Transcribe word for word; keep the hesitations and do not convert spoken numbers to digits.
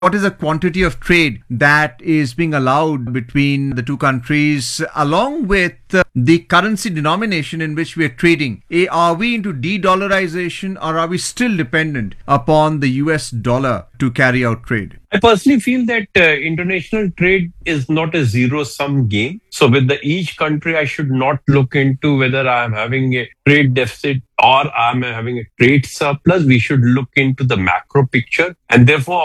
What is the quantity of trade that is being allowed between the two countries, along with uh, the currency denomination in which we are trading? Eh, Are we into de-dollarization, or are we still dependent upon the U S dollar to carry out trade? I personally feel that uh, international trade is not a zero-sum game. So with the each country, I should not look into whether I am having a trade deficit or I am having a trade surplus. We should look into the macro picture, and therefore